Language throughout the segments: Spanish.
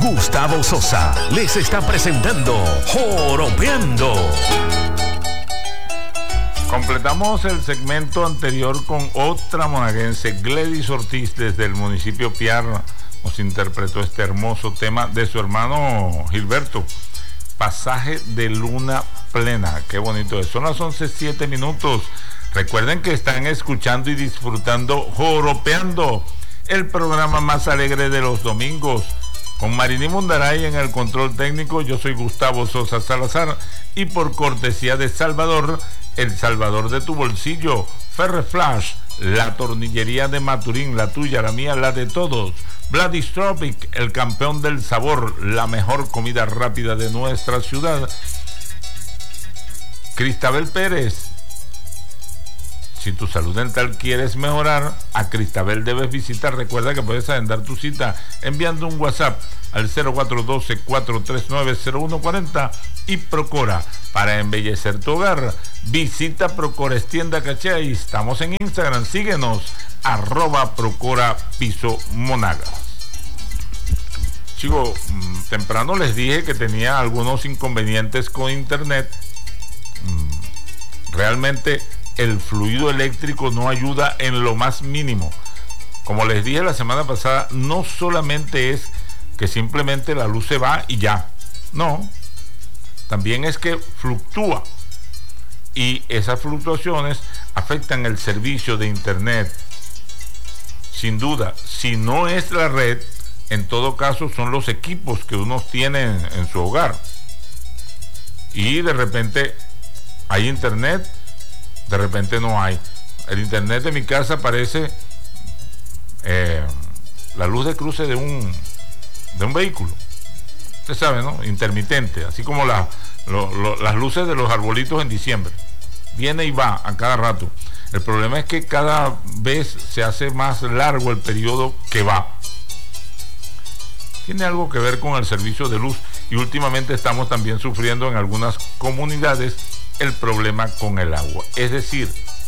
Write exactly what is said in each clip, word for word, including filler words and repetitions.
Gustavo Sosa les está presentando Joropeando. Completamos el segmento anterior con otra monaguense, Gledys Ortiz, desde el municipio Piar. Nos interpretó este hermoso tema de su hermano Gilberto, Pasaje de Luna Plena. Qué bonito es. Son las once, siete minutos. Recuerden que están escuchando y disfrutando Joropeando, el programa más alegre de los domingos. Con Marini Mundaray en el control técnico, yo soy Gustavo Sosa Salazar y por cortesía de Salvador, el Salvador de tu bolsillo, Ferreflash, la tornillería de Maturín, la tuya, la mía, la de todos. Vladis Tropic, el campeón del sabor, la mejor comida rápida de nuestra ciudad. Cristabel Pérez, si tu salud dental quieres mejorar, a Cristabel debes visitar. Recuerda que puedes agendar tu cita enviando un WhatsApp al cero cuatro uno dos, cuatro tres nueve, cero uno cuatro cero y Procora para embellecer tu hogar. Visita Procora Tienda Caché y estamos en Instagram. Síguenos, arroba Procora Piso Monagas. Chicos, temprano les dije que tenía algunos inconvenientes con internet. Realmente el fluido eléctrico no ayuda en lo más mínimo. Como les dije la semana pasada, no solamente es que simplemente la luz se va y ya. No, también es que fluctúa. Y esas fluctuaciones afectan el servicio de internet. Sin duda, si no es la red, en todo caso son los equipos que uno tiene en, en su hogar. Y de repente hay internet, de repente no hay. El internet de mi casa parece eh, la luz de cruce de un de un vehículo. Usted sabe, ¿no? Intermitente, así como la, lo, lo, las luces de los arbolitos en diciembre. Viene y va a cada rato. El problema es que cada vez se hace más largo el periodo que va. Tiene algo que ver con el servicio de luz y últimamente estamos también sufriendo en algunas comunidades el problema con el agua. Es decir,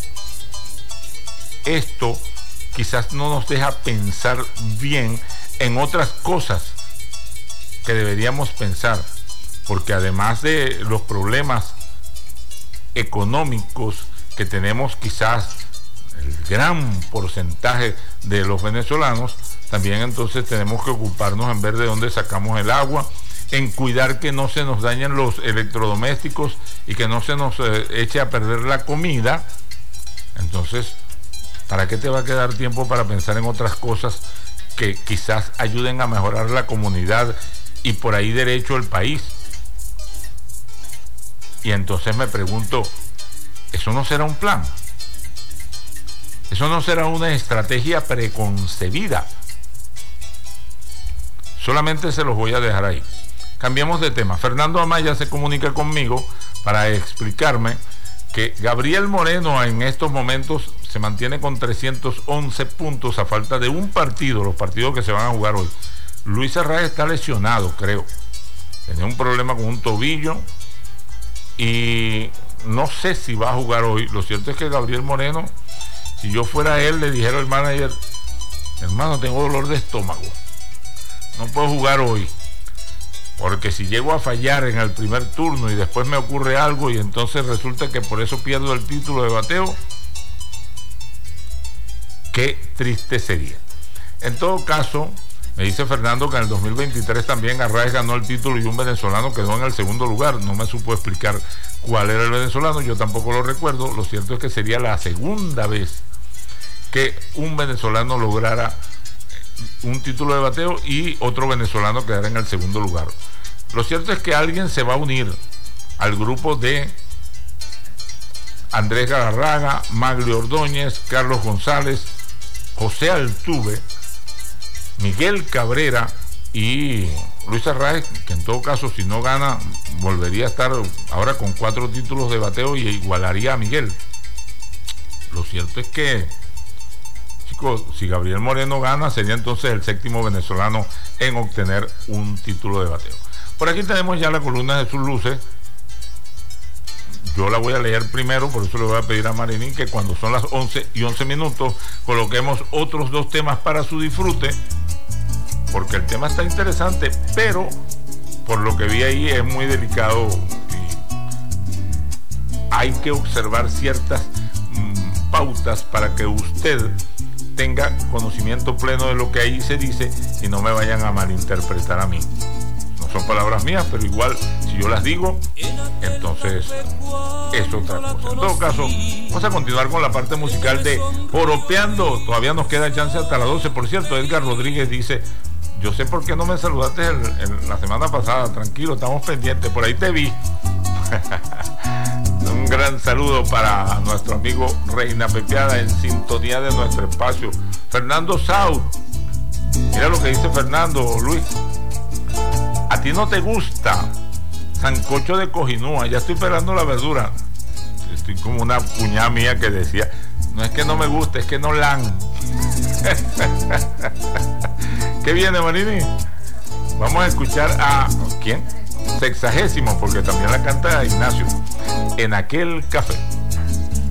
esto quizás no nos deja pensar bien en otras cosas que deberíamos pensar, porque además de los problemas económicos que tenemos quizás el gran porcentaje de los venezolanos, también entonces tenemos que ocuparnos en ver de dónde sacamos el agua, en cuidar que no se nos dañen los electrodomésticos y que no se nos eh, eche a perder la comida. Entonces, ¿para qué te va a quedar tiempo para pensar en otras cosas que quizás ayuden a mejorar la comunidad y por ahí derecho el país? Y entonces me pregunto, ¿eso no será un plan? ¿Eso no será una estrategia preconcebida? Solamente se los voy a dejar ahí. Cambiemos de tema. Fernando Amaya se comunica conmigo para explicarme que Gabriel Moreno en estos momentos se mantiene con trescientos once puntos a falta de un partido, los partidos que se van a jugar hoy. Luis Arraez está lesionado, creo. Tenía un problema con un tobillo y no sé si va a jugar hoy. Lo cierto es que Gabriel Moreno, si yo fuera él, le dijera al manager: hermano, tengo dolor de estómago, no puedo jugar hoy, porque si llego a fallar en el primer turno y después me ocurre algo y entonces resulta que por eso pierdo el título de bateo, qué triste sería. En todo caso, me dice Fernando que en el dos mil veintitrés también Arraez ganó el título y un venezolano quedó en el segundo lugar. No me supo explicar cuál era el venezolano, yo tampoco lo recuerdo. Lo cierto es que sería la segunda vez que un venezolano lograra un título de bateo y otro venezolano quedará en el segundo lugar. Lo cierto es que alguien se va a unir al grupo de Andrés Galarraga, Maglio Ordóñez, Carlos González, José Altuve, Miguel Cabrera y Luis Arraez, que en todo caso si no gana volvería a estar ahora con cuatro títulos de bateo y igualaría a Miguel. Lo cierto es que, chicos, si Gabriel Moreno gana, sería entonces el séptimo venezolano en obtener un título de bateo. Por aquí tenemos ya la columna de sus luces. Yo la voy a leer primero, por eso le voy a pedir a Marini que cuando son las once y once minutos coloquemos otros dos temas para su disfrute, porque el tema está interesante, pero por lo que vi ahí es muy delicado y hay que observar ciertas mmm, pautas para que usted tenga conocimiento pleno de lo que ahí se dice y no me vayan a malinterpretar a mí. No son palabras mías, pero igual si yo las digo, entonces es otra cosa. En todo caso, vamos a continuar con la parte musical de Joropeando. Todavía nos queda chance hasta las doce. Por cierto, Edgar Rodríguez dice: yo sé por qué no me saludaste el, el, la semana pasada. Tranquilo, estamos pendientes, por ahí te vi. Un gran saludo para nuestro amigo Reina Pepiada en sintonía de nuestro espacio. Fernando Saud, mira lo que dice Fernando. Luis, a ti no te gusta sancocho de cojinúa. Ya estoy esperando la verdura. Estoy como una cuñada mía que decía: no es que no me guste, es que no la han. ¿Qué viene, Marini? Vamos a escuchar a ¿quién? Sexagésimo, porque también la canta Ignacio, En aquel café.